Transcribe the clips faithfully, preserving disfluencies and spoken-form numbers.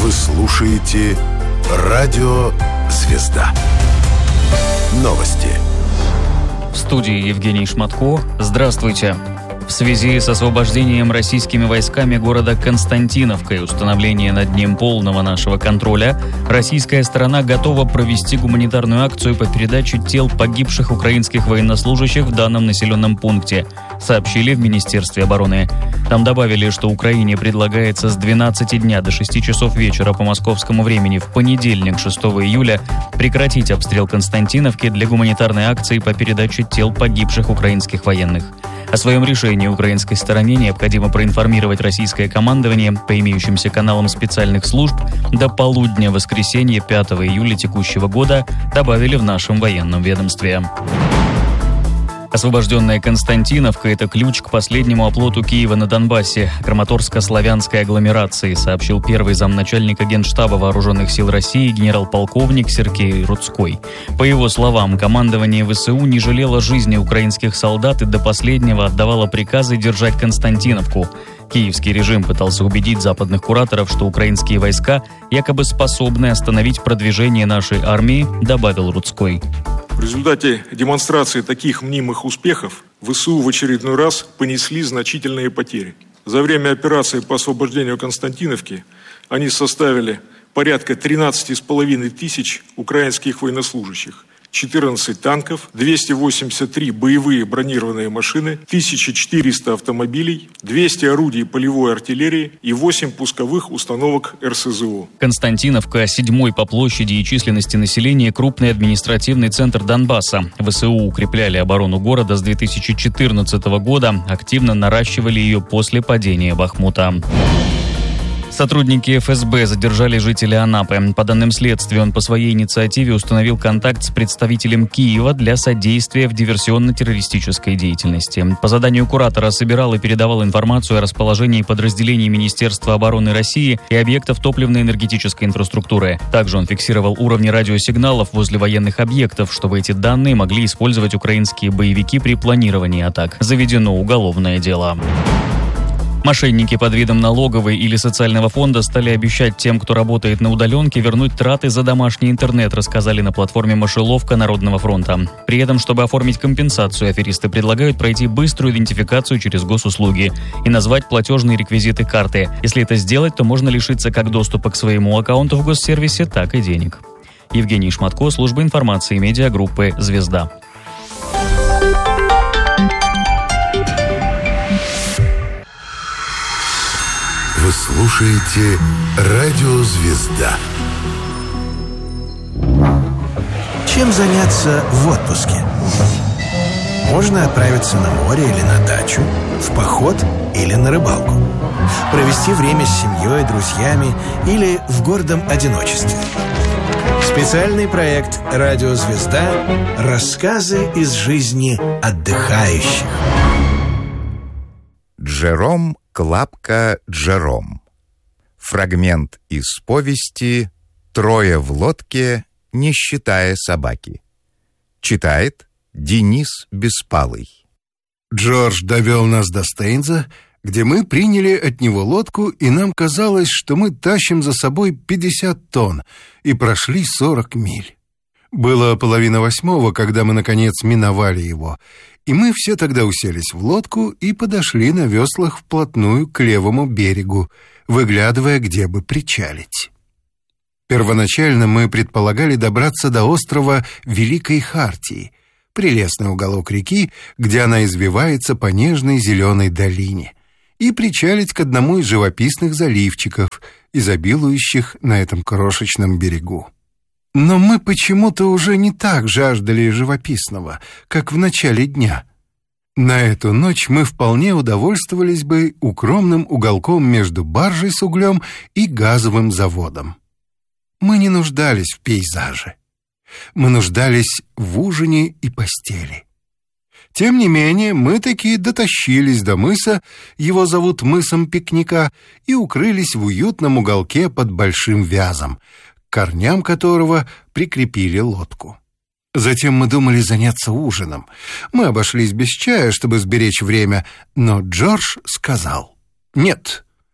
Вы слушаете «Радио Звезда». Новости. В студии Евгений Шматко. Здравствуйте. В связи с освобождением российскими войсками города Константиновка и установлением над ним полного нашего контроля, российская сторона готова провести гуманитарную акцию по передаче тел погибших украинских военнослужащих в данном населенном пункте, сообщили в Министерстве обороны. Там добавили, что Украине предлагается с двенадцати дня до шести часов вечера по московскому времени в понедельник, шестого июля, прекратить обстрел Константиновки для гуманитарной акции по передаче тел погибших украинских военных. О своем решении украинской стороне необходимо проинформировать российское командование по имеющимся каналам специальных служб до полудня воскресенья пятого июля текущего года, добавили в нашем военном ведомстве. Освобожденная Константиновка – это ключ к последнему оплоту Киева на Донбассе, Краматорско-славянской агломерации, сообщил первый замначальника Генштаба Вооруженных сил России генерал-полковник Сергей Рудской. По его словам, командование ВСУ не жалело жизни украинских солдат и до последнего отдавало приказы держать Константиновку. Киевский режим пытался убедить западных кураторов, что украинские войска якобы способны остановить продвижение нашей армии, добавил Рудской. В результате демонстрации таких мнимых успехов ВСУ в очередной раз понесли значительные потери. За время операции по освобождению Константиновки они составили порядка тринадцати с половиной тысяч украинских военнослужащих, четырнадцать танков, двести восемьдесят три боевые бронированные машины, тысяча четыреста автомобилей, двести орудий полевой артиллерии и восемь пусковых установок эр эс зэ о. Константиновка – седьмой по площади и численности населения крупный административный центр Донбасса. ВСУ укрепляли оборону города с две тысячи четырнадцатого года, активно наращивали ее после падения Бахмута. Сотрудники эф эс бэ задержали жителя Анапы. По данным следствия, он по своей инициативе установил контакт с представителем Киева для содействия в диверсионно-террористической деятельности. По заданию куратора собирал и передавал информацию о расположении подразделений Министерства обороны России и объектов топливно-энергетической инфраструктуры. Также он фиксировал уровни радиосигналов возле военных объектов, чтобы эти данные могли использовать украинские боевики при планировании атак. Заведено уголовное дело. Мошенники под видом налоговой или социального фонда стали обещать тем, кто работает на удаленке, вернуть траты за домашний интернет, рассказали на платформе «Мышеловка» Народного фронта. При этом, чтобы оформить компенсацию, аферисты предлагают пройти быструю идентификацию через госуслуги и назвать платежные реквизиты карты. Если это сделать, то можно лишиться как доступа к своему аккаунту в госсервисе, так и денег. Евгений Шматко, служба информации медиагруппы «Звезда». Вы слушаете «Радио Звезда». Чем заняться в отпуске? Можно отправиться на море или на дачу, в поход или на рыбалку, провести время с семьей, друзьями или в гордом одиночестве. Специальный проект «Радио Звезда. Рассказы из жизни отдыхающих». Джером Клапка Джером. Фрагмент из повести «Трое в лодке, не считая собаки». Читает Денис Беспалый. Джордж довел нас до Стейнза, где мы приняли от него лодку, и нам казалось, что мы тащим за собой пятьдесят тонн и прошли сорок миль. Было половина восьмого, когда мы, наконец, миновали его, и мы все тогда уселись в лодку и подошли на веслах вплотную к левому берегу, выглядывая, где бы причалить. Первоначально мы предполагали добраться до острова Великой Хартии, прелестный уголок реки, где она извивается по нежной зеленой долине, и причалить к одному из живописных заливчиков, изобилующих на этом крошечном берегу. Но мы почему-то уже не так жаждали живописного, как в начале дня. На эту ночь мы вполне удовольствовались бы укромным уголком между баржей с углем и газовым заводом. Мы не нуждались в пейзаже. Мы нуждались в ужине и постели. Тем не менее, мы таки дотащились до мыса, его зовут мысом пикника, и укрылись в уютном уголке под большим вязом, к корням которого прикрепили лодку. Затем мы думали заняться ужином. Мы обошлись без чая, чтобы сберечь время, но Джордж сказал: «Нет,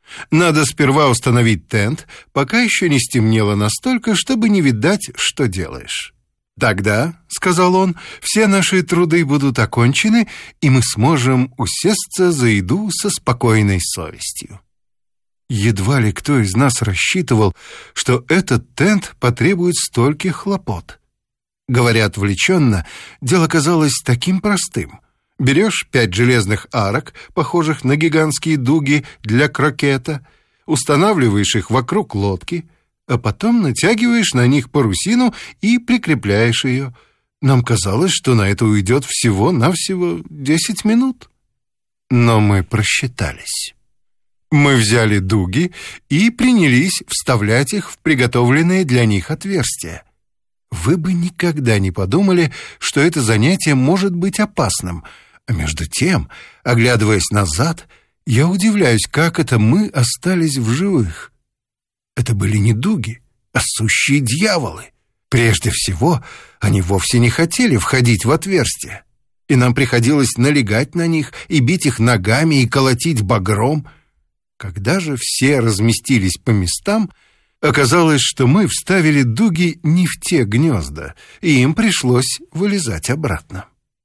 Надо сперва установить тент, пока еще не стемнело настолько, чтобы не видать, что делаешь. Тогда, — сказал он, — все наши труды будут окончены, и мы сможем усесться за еду со спокойной совестью. Едва ли кто из нас рассчитывал, что этот тент потребует стольких хлопот. Говоря отвлеченно, дело казалось таким простым. Берешь пять железных арок, похожих на гигантские дуги для крокета, устанавливаешь их вокруг лодки, а потом натягиваешь на них парусину и прикрепляешь ее. Нам казалось, что на это уйдет всего-навсего десять минут. Но мы просчитались. Мы взяли дуги и принялись вставлять их в приготовленные для них отверстия. Вы бы никогда не подумали, что это занятие может быть опасным, а между тем, оглядываясь назад, я удивляюсь, как это мы остались в живых. Это были не дуги, а сущие дьяволы. Прежде всего, они вовсе не хотели входить в отверстия, и нам приходилось налегать на них и бить их ногами и колотить багром. Когда же все разместились по местам, оказалось, что мы вставили дуги не в те гнезда, и им пришлось вылезать обратно.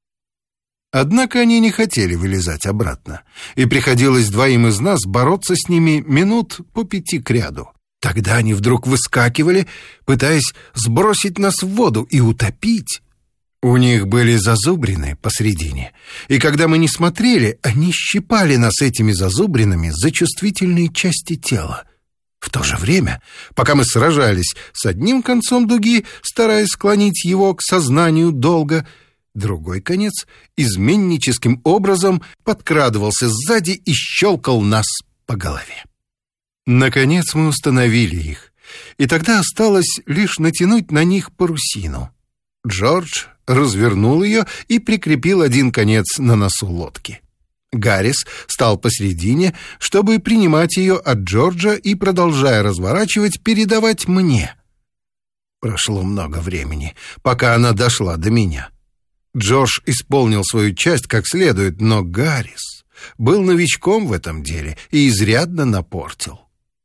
Однако они не хотели вылезать обратно, и приходилось двоим из нас бороться с ними минут по пяти кряду. Тогда они вдруг выскакивали, пытаясь сбросить нас в воду и утопить. У них были зазубрины посредине, и когда мы не смотрели, они щипали нас этими зазубринами за чувствительные части тела. В то же время, пока мы сражались с одним концом дуги, стараясь склонить его к сознанию долга, другой конец изменническим образом подкрадывался сзади и щелкал нас по голове. Наконец мы установили их, и тогда осталось лишь натянуть на них парусину. Джордж развернул ее и прикрепил один конец на носу лодки. Гаррис стал посредине, чтобы принимать ее от Джорджа и, продолжая разворачивать, передавать мне. Прошло много времени, пока она дошла до меня. Джордж исполнил свою часть как следует, но Гаррис был новичком в этом деле и изрядно напортил.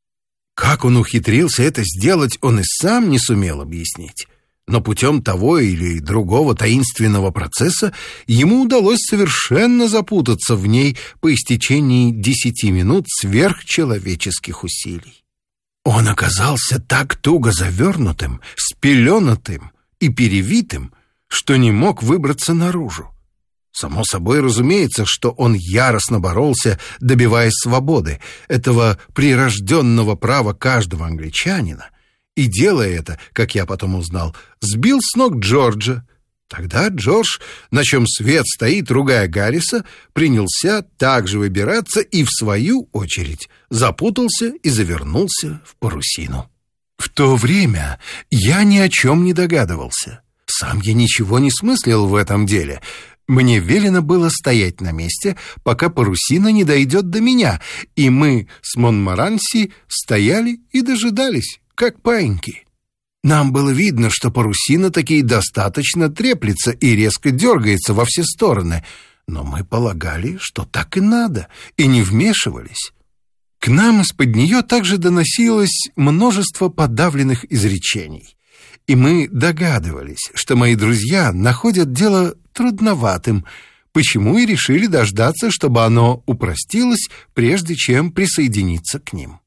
Как он ухитрился это сделать, он и сам не сумел объяснить. Но путем того или другого таинственного процесса ему удалось совершенно запутаться в ней по истечении десяти минут сверхчеловеческих усилий. Он оказался так туго завернутым, спеленатым и перевитым, что не мог выбраться наружу. Само собой разумеется, что он яростно боролся, добиваясь свободы, этого прирожденного права каждого англичанина, и, делая это, как я потом узнал, сбил с ног Джорджа. Тогда Джордж, на чем свет стоит, ругая Гарриса, принялся также выбираться и, в свою очередь, запутался и завернулся в парусину. В то время я ни о чем не догадывался. Сам я ничего не смыслил в этом деле. Мне велено было стоять на месте, пока парусина не дойдет до меня, и мы с Монморанси стояли и дожидались, как паиньки. Нам было видно, что парусина таки достаточно треплется и резко дергается во все стороны, но мы полагали, что так и надо, и не вмешивались. К нам из-под нее также доносилось множество подавленных изречений, и мы догадывались, что мои друзья находят дело трудноватым, почему и решили дождаться, чтобы оно упростилось, прежде чем присоединиться к ним.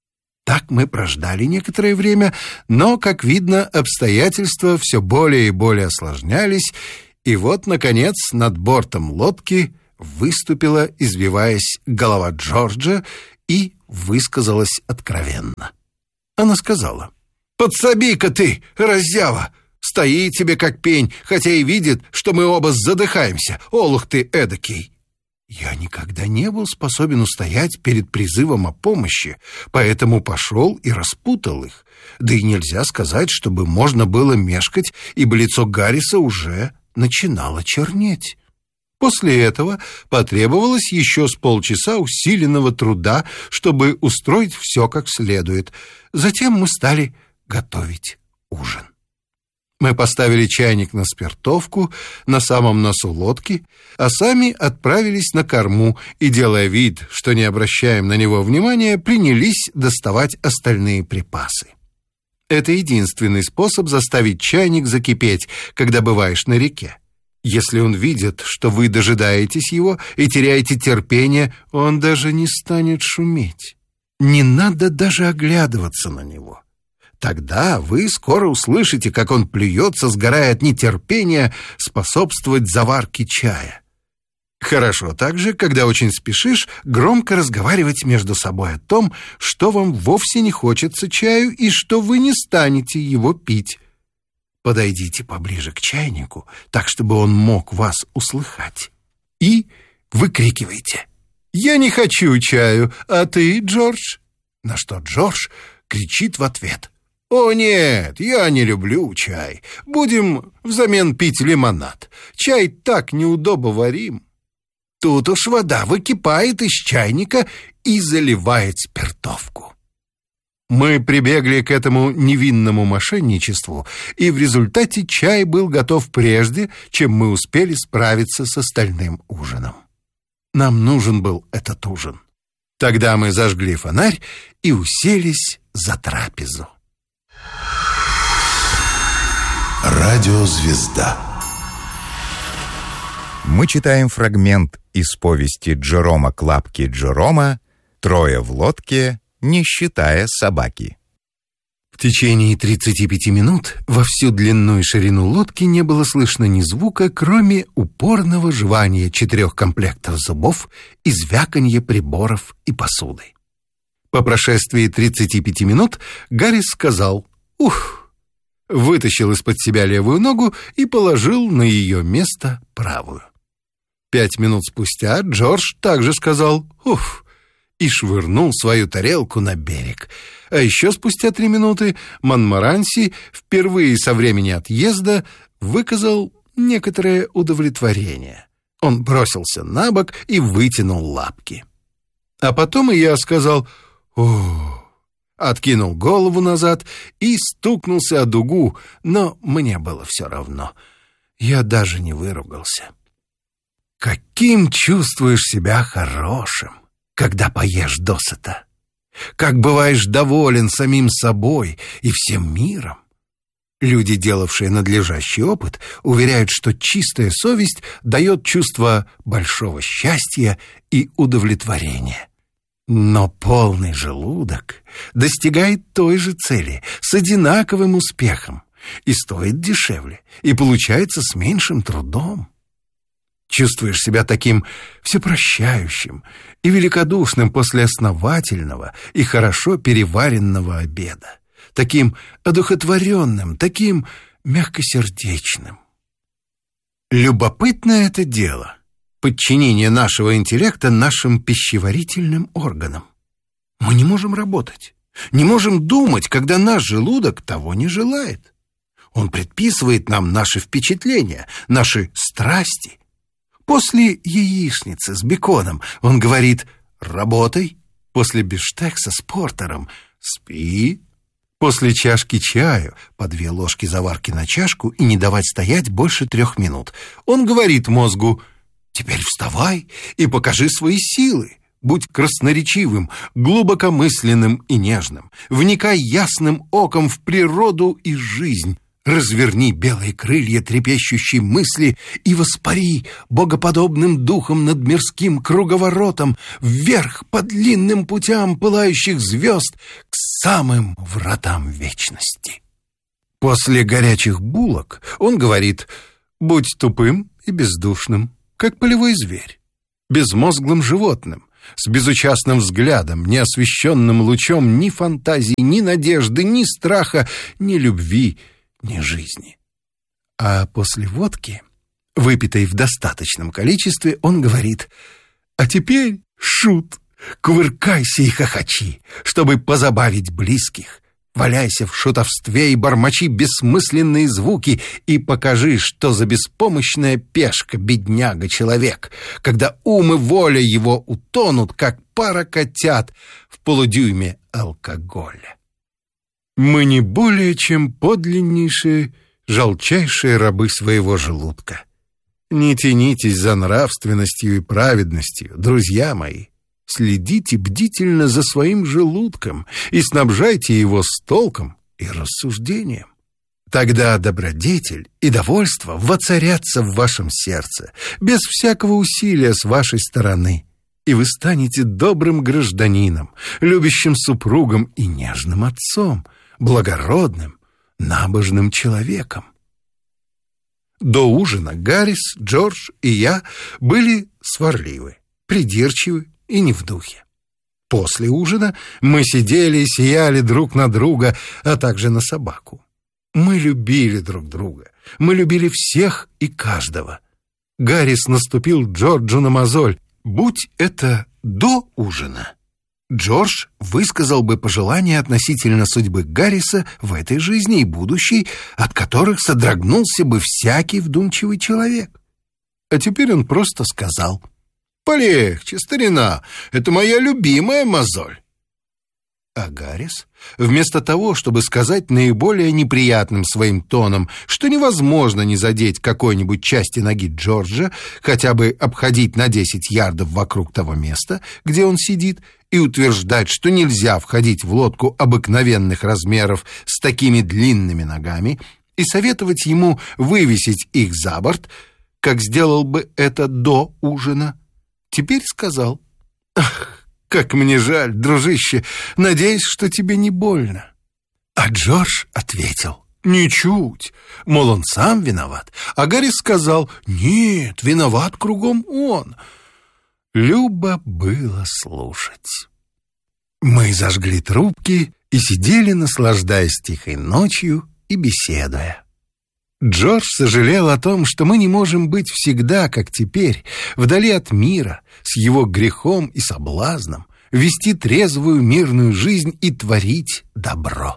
Так мы прождали некоторое время, но, как видно, обстоятельства все более и более осложнялись, и вот, наконец, над бортом лодки выступила, извиваясь, голова Джорджа и высказалась откровенно. Она сказала: «Подсоби-ка ты, раззява! Стоит тебе как пень, хотя и видит, что мы оба задыхаемся. Олух ты эдакий!» Я никогда не был способен устоять перед призывом о помощи, поэтому пошел и распутал их. Да и нельзя сказать, чтобы можно было мешкать, ибо лицо Гарриса уже начинало чернеть. После этого потребовалось еще с полчаса усиленного труда, чтобы устроить все как следует. Затем мы стали готовить ужин. Мы поставили чайник на спиртовку на самом носу лодки, а сами отправились на корму и, делая вид, что не обращаем на него внимания, принялись доставать остальные припасы. Это единственный способ заставить чайник закипеть, когда бываешь на реке. Если он видит, что вы дожидаетесь его и теряете терпение, он даже не станет шуметь. Не надо даже оглядываться на него. Тогда вы скоро услышите, как он плюется, сгорая от нетерпения способствовать заварке чая. Хорошо также, когда очень спешишь, громко разговаривать между собой о том, что вам вовсе не хочется чаю и что вы не станете его пить. Подойдите поближе к чайнику, так, чтобы он мог вас услыхать. И выкрикивайте: «Я не хочу чаю, а ты, Джордж?» На что Джордж кричит в ответ: «О нет, я не люблю чай. Будем взамен пить лимонад. Чай так неудобоварим». Тут уж вода выкипает из чайника и заливает спиртовку. Мы прибегли к этому невинному мошенничеству, и в результате чай был готов прежде, чем мы успели справиться с остальным ужином. Нам нужен был этот ужин. Тогда мы зажгли фонарь и уселись за трапезу. Радиозвезда. Мы читаем фрагмент из повести Джерома Клапки Джерома «Трое в лодке, не считая собаки». В течение тридцати пяти минут во всю длину и ширину лодки не было слышно ни звука, кроме упорного жевания четырех комплектов зубов и звяканья приборов и посуды. По прошествии тридцати пяти минут Гаррис сказал «Ух!», вытащил из-под себя левую ногу и положил на ее место правую. Пять минут спустя Джордж также сказал «Уф!» и швырнул свою тарелку на берег. А еще спустя три минуты Монморанси впервые со времени отъезда выказал некоторое удовлетворение. Он бросился на бок и вытянул лапки. А потом и я сказал «О!», откинул голову назад и стукнулся о дугу, но мне было все равно. Я даже не выругался. Каким чувствуешь себя хорошим, когда поешь досыта? Как бываешь доволен самим собой и всем миром? Люди, делавшие надлежащий опыт, уверяют, что чистая совесть дает чувство большого счастья и удовлетворения. Но полный желудок достигает той же цели с одинаковым успехом и стоит дешевле, и получается с меньшим трудом. Чувствуешь себя таким всепрощающим и великодушным после основательного и хорошо переваренного обеда, таким одухотворенным, таким мягкосердечным. Любопытное это дело — подчинение нашего интеллекта нашим пищеварительным органам. Мы не можем работать, не можем думать, когда наш желудок того не желает. Он предписывает нам наши впечатления, наши страсти. После яичницы с беконом он говорит «работай», после бифштекса с портером «спи», после чашки чаю по две ложки заварки на чашку и не давать стоять больше трех минут. Он говорит мозгу «теперь вставай и покажи свои силы, будь красноречивым, глубокомысленным и нежным, вникай ясным оком в природу и жизнь». Разверни белые крылья трепещущей мысли и воспари богоподобным духом над мирским круговоротом вверх по длинным путям пылающих звезд к самым вратам вечности. После горячих булок он говорит «будь тупым и бездушным, как полевой зверь, безмозглым животным, с безучастным взглядом, не освещенным лучом ни фантазии, ни надежды, ни страха, ни любви, ни жизни». А после водки, выпитой в достаточном количестве, он говорит «а теперь, шут, кувыркайся и хохочи, чтобы позабавить близких, валяйся в шутовстве и бормочи бессмысленные звуки и покажи, что за беспомощная пешка бедняга-человек, когда ум и воля его утонут, как пара котят в полудюйме алкоголя». Мы не более чем подлиннейшие жалчайшие рабы своего желудка. Не тянитесь за нравственностью и праведностью, друзья мои. Следите бдительно за своим желудком и снабжайте его с толком и рассуждением. Тогда добродетель и довольство воцарятся в вашем сердце, без всякого усилия с вашей стороны, и вы станете добрым гражданином, любящим супругом и нежным отцом, благородным, набожным человеком. До ужина Гаррис, Джордж и я были сварливы, придирчивы и не в духе. После ужина мы сидели и сияли друг на друга, а также на собаку. Мы любили друг друга, мы любили всех и каждого. Гаррис наступил Джорджу на мозоль. Будь это до ужина, Джордж высказал бы пожелания относительно судьбы Гарриса в этой жизни и будущей, от которых содрогнулся бы всякий вдумчивый человек. А теперь он просто сказал: «Полегче, старина, это моя любимая мозоль». А Гаррис, вместо того, чтобы сказать наиболее неприятным своим тоном, что невозможно не задеть какой-нибудь части ноги Джорджа, хотя бы обходить на десять ярдов вокруг того места, где он сидит, и утверждать, что нельзя входить в лодку обыкновенных размеров с такими длинными ногами, и советовать ему вывесить их за борт, как сделал бы это до ужина, теперь сказал: «Ах, как мне жаль, дружище, надеюсь, что тебе не больно». А Джордж ответил: «Ничуть, мол, он сам виноват». А Гаррис сказал: «Нет, виноват кругом он». Любо было слушать. Мы зажгли трубки и сидели, наслаждаясь тихой ночью и беседуя. Джордж сожалел о том, что мы не можем быть всегда, как теперь, вдали от мира, с его грехом и соблазном, вести трезвую мирную жизнь и творить добро.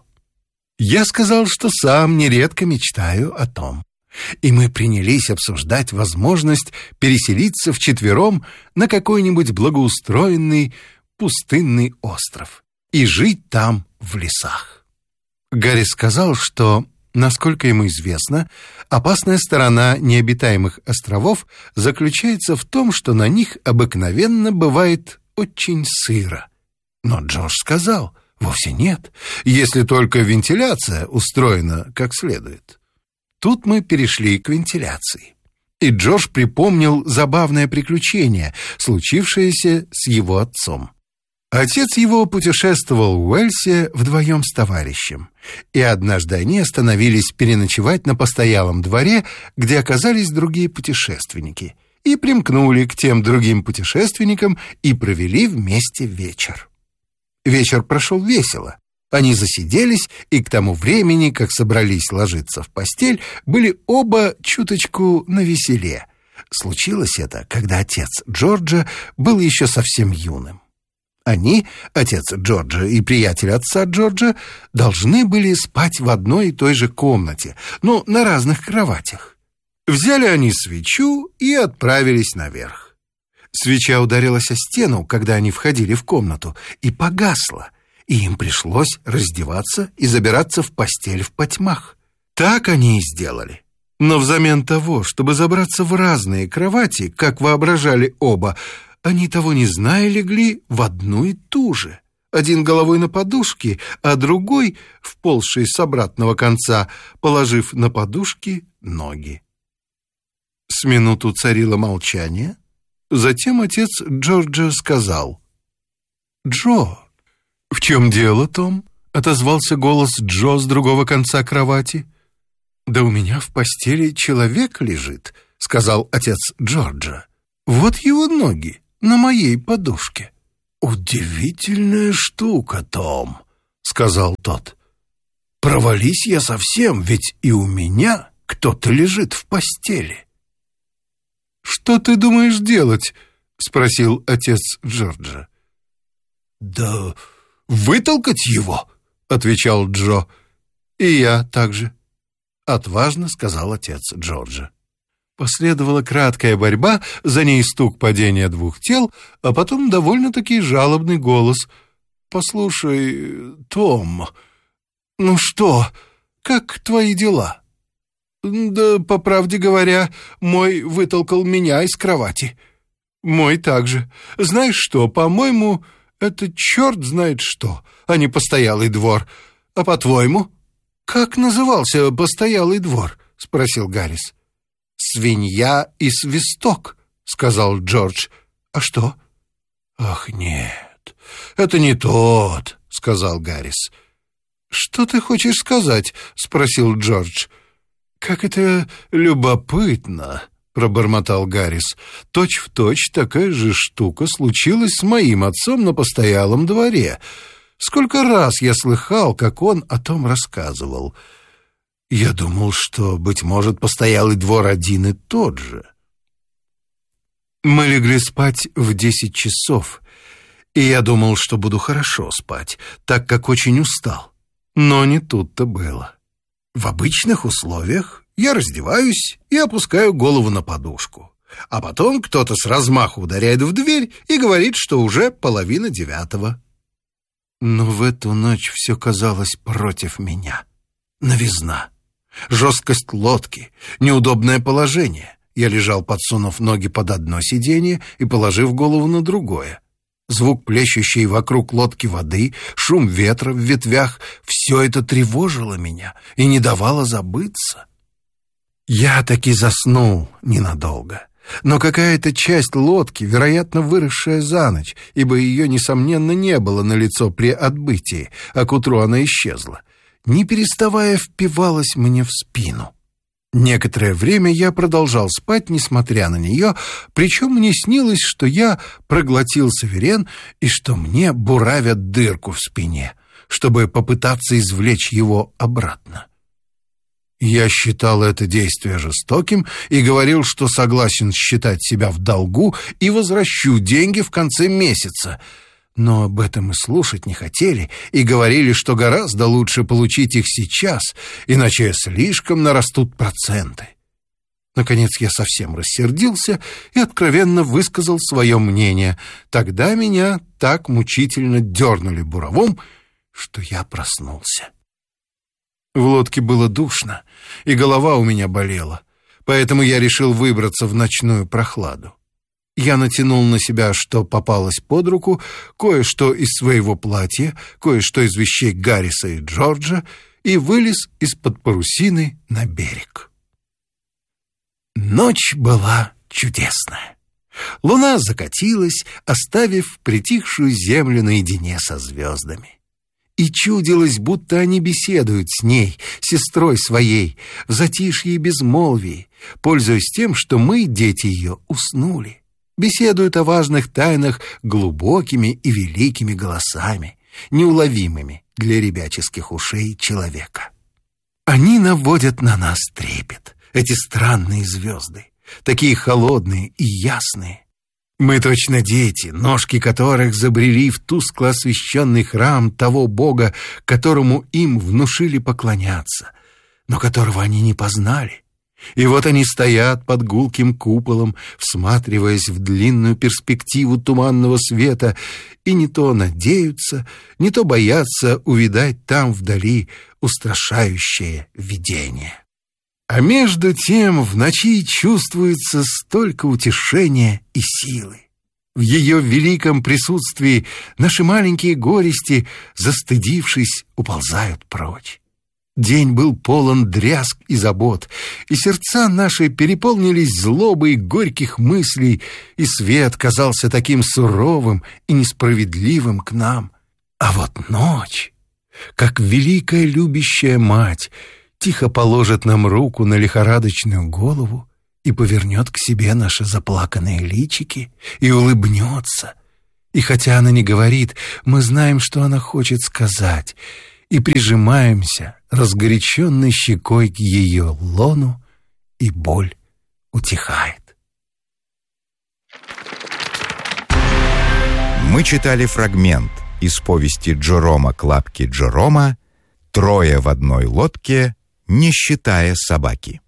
Я сказал, что сам нередко мечтаю о том. И мы принялись обсуждать возможность переселиться вчетвером на какой-нибудь благоустроенный пустынный остров и жить там в лесах. Гарри сказал, что, насколько ему известно, опасная сторона необитаемых островов заключается в том, что на них обыкновенно бывает очень сыро. Но Джордж сказал: вовсе нет, если только вентиляция устроена как следует. Тут мы перешли к вентиляции. И Джордж припомнил забавное приключение, случившееся с его отцом. Отец его путешествовал в Уэльсе вдвоем с товарищем, и однажды они остановились переночевать на постоялом дворе, где оказались другие путешественники, и примкнули к тем другим путешественникам и провели вместе вечер. Вечер прошел весело. Они засиделись, и к тому времени, как собрались ложиться в постель, были оба чуточку навеселе. Случилось это, когда отец Джорджа был еще совсем юным. Они, отец Джорджа и приятель отца Джорджа, должны были спать в одной и той же комнате, но на разных кроватях. Взяли они свечу и отправились наверх. Свеча ударилась о стену, когда они входили в комнату, и погасла, и им пришлось раздеваться и забираться в постель в потьмах. Так они и сделали. Но взамен того, чтобы забраться в разные кровати, как воображали оба, они, того не зная, легли в одну и ту же. Один головой на подушке, а другой, вползший с обратного конца, положив на подушки ноги. С минуту царило молчание. Затем отец Джорджа сказал: «Джо». «В чем дело, Том?» — отозвался голос Джо с другого конца кровати. «Да у меня в постели человек лежит», — сказал отец Джорджа. «Вот его ноги на моей подушке». «Удивительная штука, Том», — сказал тот. «Провались я совсем, ведь и у меня кто-то лежит в постели». «Что ты думаешь делать?» — спросил отец Джорджа. «Да вытолкать его», — отвечал Джо. «И я также», — отважно сказал отец Джорджа. Последовала краткая борьба, за ней стук падения двух тел, а потом довольно-таки жалобный голос. «Послушай, Том, ну что, как твои дела?» Да, по правде говоря, мой вытолкал меня из кровати. Мой также. Знаешь что, по-моему, это черт знает что, а не постоялый двор. А по-твоему, как назывался постоялый двор? Спросил Гаррис. Свинья и свисток, сказал Джордж. А что? Ах, нет, это не тот, сказал Гаррис. Что ты хочешь сказать? Спросил Джордж. «Как это любопытно!» — пробормотал Гаррис. «Точь-в-точь такая же штука случилась с моим отцом на постоялом дворе. Сколько раз я слыхал, как он о том рассказывал. Я думал, что, быть может, постоялый двор один и тот же». Мы легли спать в десять часов, и я думал, что буду хорошо спать, так как очень устал. Но не тут-то было. В обычных условиях я раздеваюсь и опускаю голову на подушку. А потом кто-то с размаху ударяет в дверь и говорит, что уже половина девятого. Но в эту ночь все казалось против меня. Новизна, жесткость лодки, неудобное положение. Я лежал, подсунув ноги под одно сиденье и положив голову на другое. Звук плещущей вокруг лодки воды, шум ветра в ветвях — все это тревожило меня и не давало забыться. Я таки заснул ненадолго, но какая-то часть лодки, вероятно, выросшая за ночь, ибо ее, несомненно, не было налицо при отбытии, а к утру она исчезла, не переставая впивалась мне в спину. Некоторое время я продолжал спать, несмотря на нее, причем мне снилось, что я проглотил саверен и что мне буравят дырку в спине, чтобы попытаться извлечь его обратно. Я считал это действие жестоким и говорил, что согласен считать себя в долгу и возвращу деньги в конце месяца. Но об этом и слушать не хотели и говорили, что гораздо лучше получить их сейчас, иначе слишком нарастут проценты. Наконец я совсем рассердился и откровенно высказал свое мнение. Тогда меня так мучительно дернули буравом, что я проснулся. В лодке было душно, и голова у меня болела, поэтому я решил выбраться в ночную прохладу. Я натянул на себя, что попалось под руку, кое-что из своего платья, кое-что из вещей Гарриса и Джорджа, и вылез из-под парусины на берег. Ночь была чудесная. Луна закатилась, оставив притихшую землю наедине со звездами. И чудилось, будто они беседуют с ней, сестрой своей, в затишье и безмолвии, пользуясь тем, что мы, дети ее, уснули. Беседуют о важных тайнах глубокими и великими голосами, неуловимыми для ребяческих ушей человека. Они наводят на нас трепет, эти странные звезды, такие холодные и ясные. Мы точно дети, ножки которых забрели в тускло освещенный храм того Бога, которому им внушили поклоняться, но которого они не познали. И вот они стоят под гулким куполом, всматриваясь в длинную перспективу туманного света, и не то надеются, не то боятся увидать там вдали устрашающее видение. А между тем в ночи чувствуется столько утешения и силы. В ее великом присутствии наши маленькие горести, застыдившись, уползают прочь. День был полон дрязг и забот, и сердца наши переполнились злобой горьких мыслей, и свет казался таким суровым и несправедливым к нам. А вот ночь, как великая любящая мать, тихо положит нам руку на лихорадочную голову и повернет к себе наши заплаканные личики и улыбнется. И хотя она не говорит, мы знаем, что она хочет сказать, и прижимаемся разгоряченной щекой к ее лону, и боль утихает. Мы читали фрагмент из повести Джерома Клапки Джерома «Трое в одной лодке, не считая собаки».